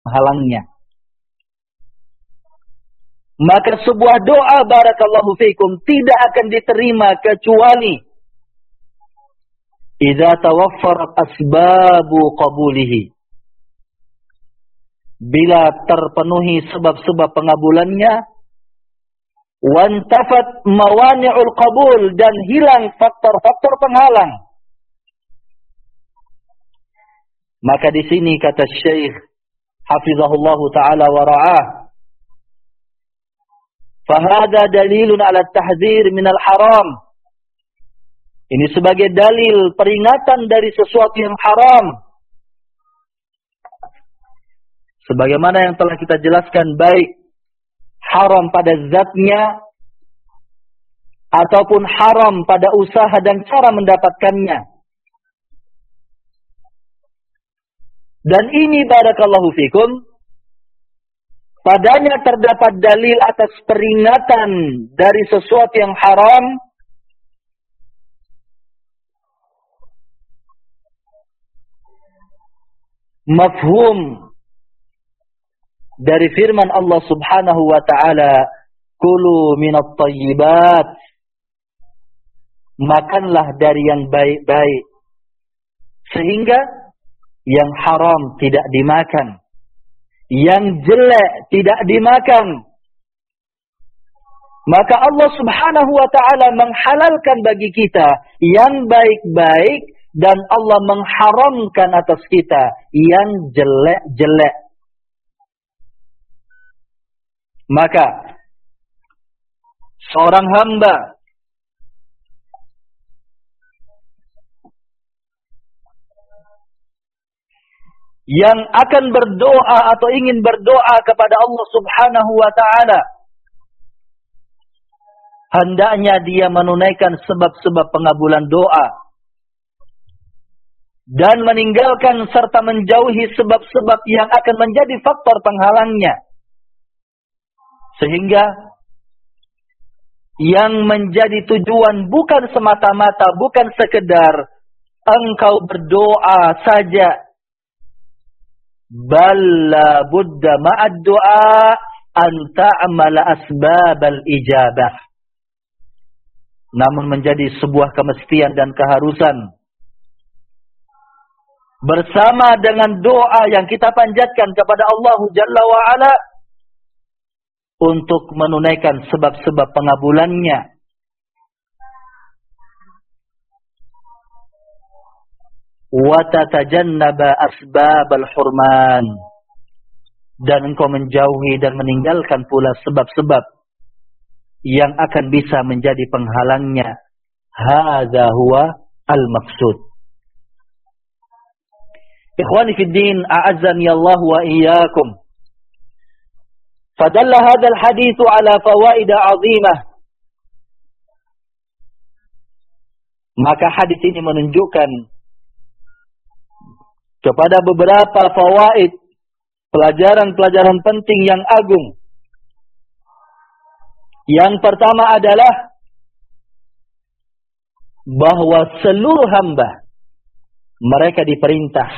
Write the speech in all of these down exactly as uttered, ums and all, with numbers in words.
halangnya. Maka sebuah doa barakallahu fikum tidak akan diterima kecuali idza tawaffarat asbabu qabulihi. Bila terpenuhi sebab-sebab pengabulannya, wantafat mawani'ul qabul, dan hilang faktor-faktor penghalang. Maka di sini kata Syekh hafizahullahu taala wa ra'ah, fahada dalilun ala tahdzir minal haram. Ini sebagai dalil peringatan dari sesuatu yang haram. Sebagaimana yang telah kita jelaskan, baik haram pada zatnya ataupun haram pada usaha dan cara mendapatkannya. Dan ini barakallahu fikum, padanya terdapat dalil atas peringatan dari sesuatu yang haram, mafhum dari firman Allah Subhanahu wa taala, kulu minat thayyibat, makanlah dari yang baik-baik, sehingga yang haram tidak dimakan, yang jelek tidak dimakan. Maka Allah Subhanahu wa taala menghalalkan bagi kita yang baik-baik, dan Allah mengharamkan atas kita yang jelek-jelek. Maka seorang hamba yang akan berdoa atau ingin berdoa kepada Allah Subhanahu wa taala, hendaknya dia menunaikan sebab-sebab pengabulan doa dan meninggalkan serta menjauhi sebab-sebab yang akan menjadi faktor penghalangnya. Sehingga yang menjadi tujuan bukan semata-mata, bukan sekedar engkau berdoa saja. Balla budda ma'ad doa an ta'amala asbabal ijabah. Namun menjadi sebuah kemestian dan keharusan, bersama dengan doa yang kita panjatkan kepada Allah Jalla wa'ala, untuk menunaikan sebab-sebab pengabulannya. Wa tatajannaba asbabal hurman, dan engkau menjauhi dan meninggalkan pula sebab-sebab yang akan bisa menjadi penghalangnya. Hadza huwa al-maqsud. Ikhwani fid din, a'azzani Allah wa iyyakum. فدل هذا الحديث على فوائد عظيمة. Maka hadis ini menunjukkan kepada beberapa fawaid, pelajaran-pelajaran penting yang agung. Yang pertama adalah bahwa seluruh hamba mereka diperintah,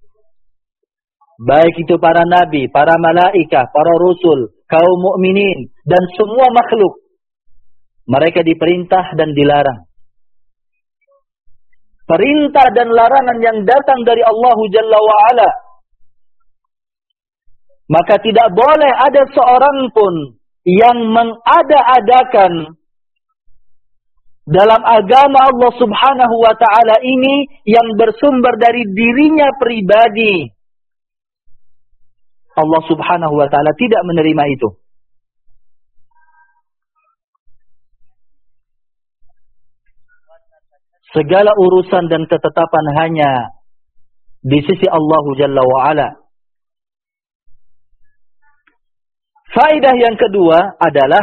baik itu para nabi, para malaikat, para rasul, kaum mukminin, dan semua makhluk, mereka diperintah dan dilarang. Perintah dan larangan yang datang dari Allah Jalla wa'ala. Maka tidak boleh ada seorang pun yang mengada-adakan dalam agama Allah Subhanahu wa ta'ala ini yang bersumber dari dirinya pribadi. Allah Subhanahu wa ta'ala tidak menerima itu. Segala urusan dan ketetapan hanya di sisi Allah Jalla wa'ala. Faedah yang kedua adalah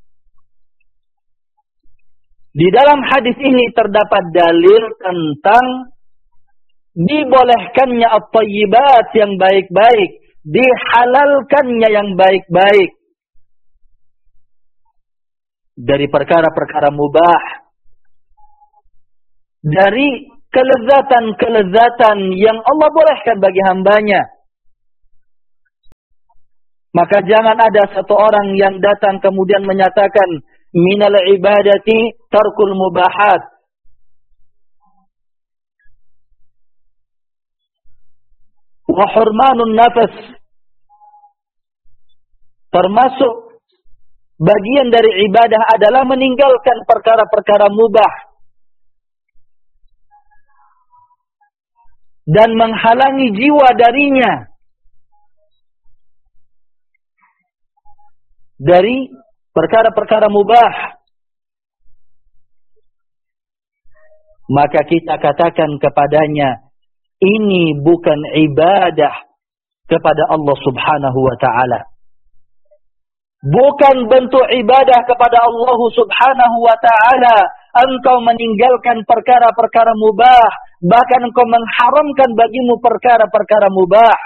di dalam hadis ini terdapat dalil tentang dibolehkannya at-thayyibat yang baik-baik, dihalalkannya yang baik-baik dari perkara-perkara mubah, dari kelezatan-kelezatan yang Allah bolehkan bagi hambanya. Maka jangan ada satu orang yang datang kemudian menyatakan minal ibadati tarkul mubahat. Wa hurmanun nafas. Termasuk bagian dari ibadah adalah meninggalkan perkara-perkara mubah dan menghalangi jiwa darinya dari perkara-perkara mubah. Maka kita katakan kepadanya, ini bukan ibadah kepada Allah Subhanahu wa ta'ala. Bukan bentuk ibadah kepada Allah Subhanahu wa ta'ala. Engkau meninggalkan perkara-perkara mubah. Bahkan engkau mengharamkan bagimu perkara-perkara mubah.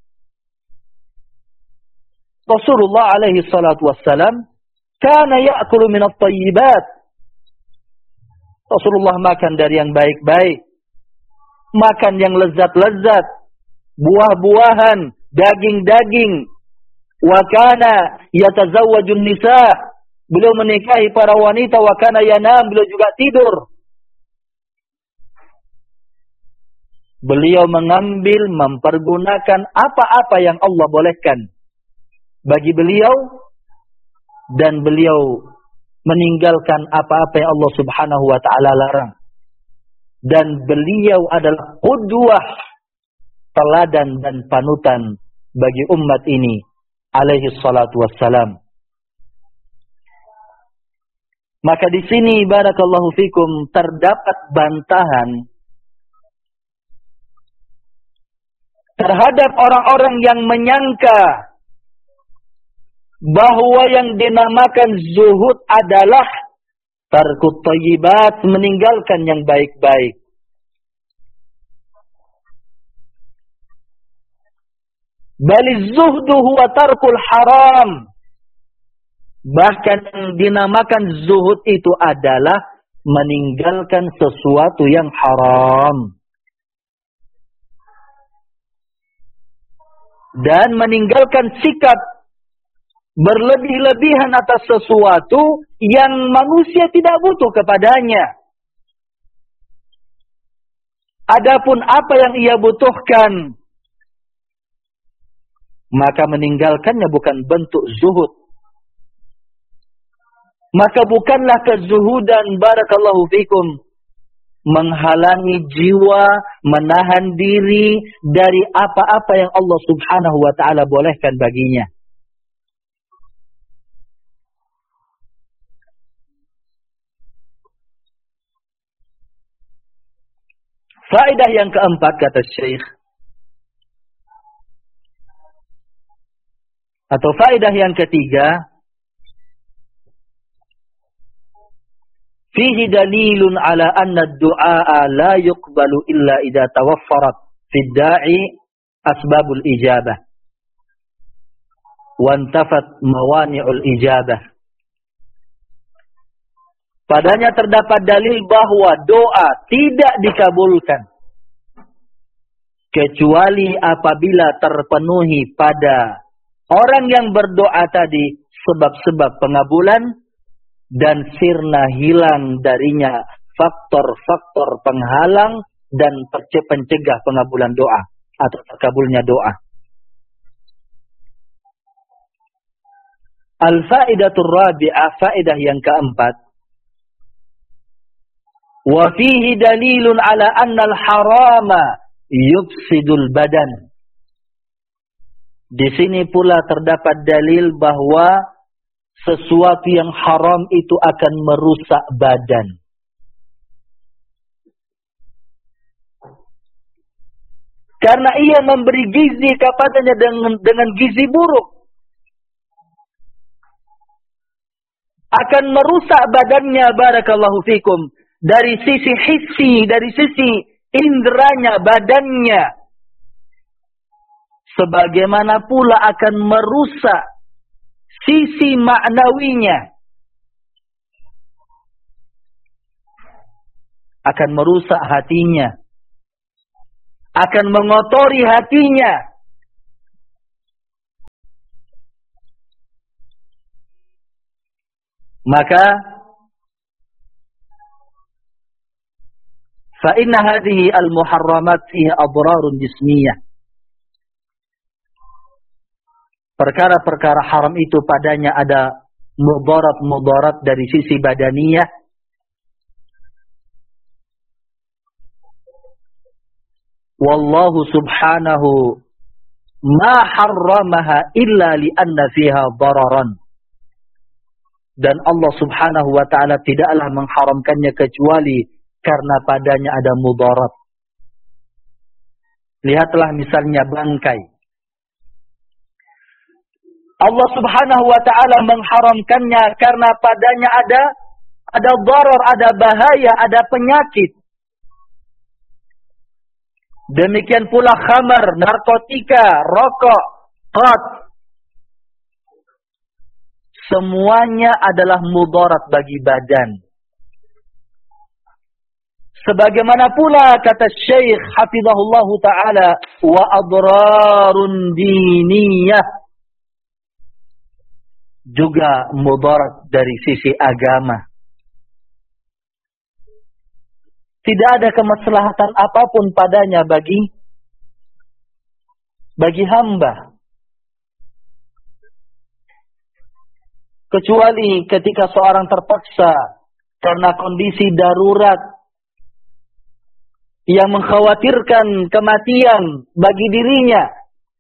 Rasulullah alaihi salatu wassalam kana ya'kulu minat tayyibat. Rasulullah makan dari yang baik-baik. Makan yang lezat-lezat. Buah-buahan, daging-daging. Wa kana yatazawwajun nisa. Beliau menikahi para wanita. Wa kana yanam. Beliau juga tidur. Beliau mengambil, mempergunakan apa-apa yang Allah bolehkan bagi beliau, dan beliau meninggalkan apa-apa yang Allah Subhanahu wa ta'ala larang. Dan beliau adalah qudwah, teladan dan panutan bagi umat ini alaihi salatu wassalam. Maka di sini barakallahu fikum terdapat bantahan terhadap orang-orang yang menyangka bahwa yang dinamakan zuhud adalah tarkut thayyibat, meninggalkan yang baik-baik. Bali zuhdu huwa tarkul haram. Bahkan yang dinamakan zuhud itu adalah meninggalkan sesuatu yang haram. Dan meninggalkan sikap berlebih-lebihan atas sesuatu yang manusia tidak butuh kepadanya. Adapun apa yang ia butuhkan, maka meninggalkannya bukan bentuk zuhud. Maka bukanlah kezuhudan barakallahu fikum menghalangi jiwa, menahan diri dari apa-apa yang Allah Subhanahu wa ta'ala bolehkan baginya. Faedah yang keempat, kata Syekh, atau faedah yang ketiga, fihi dalilun ala anna ad-du'a la yuqbalu illa idza tawaffarat fi ad-da'i asbabul ijabah wa intafat mawani'ul ijabah. Padanya terdapat dalil bahwa doa tidak dikabulkan kecuali apabila terpenuhi pada orang yang berdoa tadi sebab-sebab pengabulan dan sirna hilang darinya faktor-faktor penghalang dan pencegah pengabulan doa atau terkabulnya doa. Al-faidatur rabi'ah, faedah yang keempat. Wa fihi dalilun ala anna al-harama yufsidul badan. Di sini pula terdapat dalil bahwa sesuatu yang haram itu akan merusak badan. Karena ia memberi gizi kepadanya dengan, dengan gizi buruk. Akan merusak badannya barakallahu fikum. Dari sisi hissi, dari sisi inderanya, badannya. Sebagaimana pula akan merusak sisi maknawinya. Akan merusak hatinya. Akan mengotori hatinya. Maka fa inna hadhihi al-muharramat fiha adrarun jismiyah. Perkara-perkara haram itu padanya ada mudarat-mudarat dari sisi badaniyah. Wallahu subhanahu ma harramaha illa li'anna fiha dararan. Dan Allah subhanahu wa ta'ala tidaklah mengharamkannya kecuali karena padanya ada mudarat. Lihatlah misalnya bangkai. Allah subhanahu wa ta'ala mengharamkannya karena padanya ada ada darar, ada bahaya, ada penyakit. Demikian pula khamar, narkotika, rokok, qat. Semuanya adalah mudarat bagi badan. Sebagaimana pula kata Syekh hafizahullahu ta'ala, wa adrarun diniyah. Juga mudarat dari sisi agama. Tidak ada kemaslahatan apapun padanya bagi bagi hamba. Kecuali ketika seorang terpaksa karena kondisi darurat yang mengkhawatirkan kematian bagi dirinya,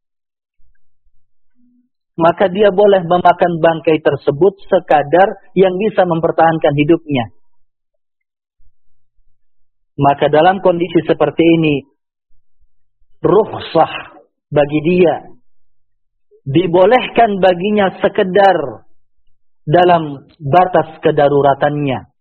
maka dia boleh memakan bangkai tersebut sekadar yang bisa mempertahankan hidupnya. Maka dalam kondisi seperti ini, rukhsah bagi dia. Dibolehkan baginya sekedar dalam batas kedaruratannya.